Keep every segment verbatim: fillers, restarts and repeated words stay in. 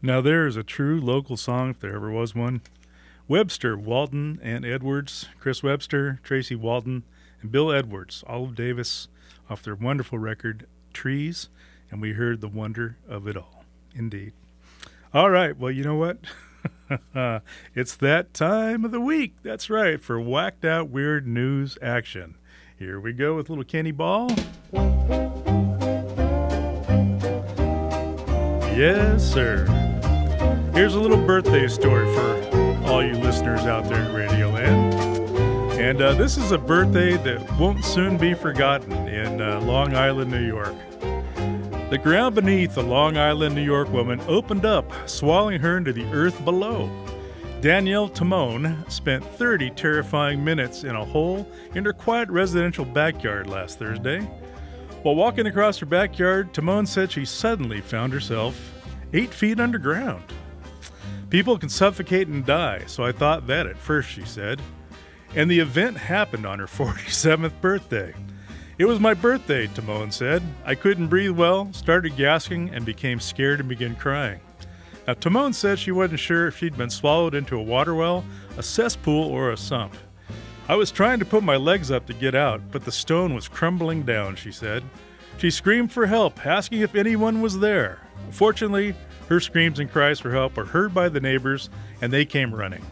Now there is a true local song, if there ever was one. Webster, Walton, and Edwards, Chris Webster, Tracy Walton, and Bill Edwards, Olive Davis, off their wonderful record, Trees, and we heard The Wonder of It All. Indeed. All right, well, you know what? It's that time of the week. That's right, for Whacked Out Weird News Action. Here we go with little Kenny Ball. Yes, sir. Here's a little birthday story for all you listeners out there in Radioland. And uh, this is a birthday that won't soon be forgotten in uh, Long Island, New York. The ground beneath a Long Island, New York woman opened up, swallowing her into the earth below. Danielle Timone spent thirty terrifying minutes in a hole in her quiet residential backyard last Thursday. While walking across her backyard, Timone said she suddenly found herself eight feet underground. People can suffocate and die, so I thought that at first, she said. And the event happened on her forty-seventh birthday. It was my birthday, Timone said. I couldn't breathe well, started gasping, and became scared and began crying. Now, Timone said she wasn't sure if she'd been swallowed into a water well, a cesspool, or a sump. I was trying to put my legs up to get out, but the stone was crumbling down, she said. She screamed for help, asking if anyone was there. Fortunately, her screams and cries for help were heard by the neighbors, and they came running.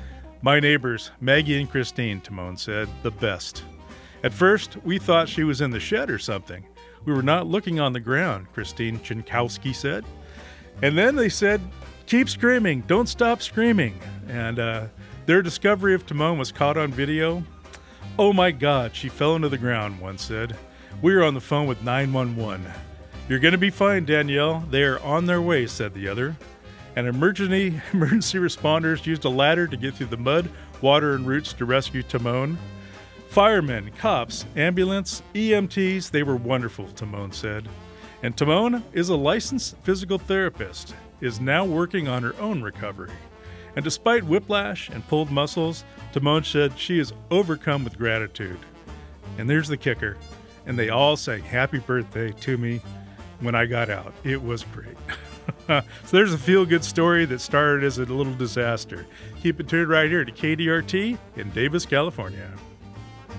My neighbors, Maggie and Christine, Timone said, the best. At first, we thought she was in the shed or something. We were not looking on the ground, Christine Chinkowski said. And then they said, keep screaming, don't stop screaming. And uh, their discovery of Timone was caught on video. Oh my God, she fell into the ground, one said. We were on the phone with nine one one. You're going to be fine, Danielle. They are on their way, said the other. And emergency, emergency responders used a ladder to get through the mud, water, and roots to rescue Timone. Firemen, cops, ambulance, E M Ts, they were wonderful, Timone said. And Timone is a licensed physical therapist, is now working on her own recovery. And despite whiplash and pulled muscles, Timone said she is overcome with gratitude. And there's the kicker. And they all sang happy birthday to me when I got out. It was great. So there's a feel-good story that started as a little disaster. Keep it tuned right here to K D R T in Davis, California.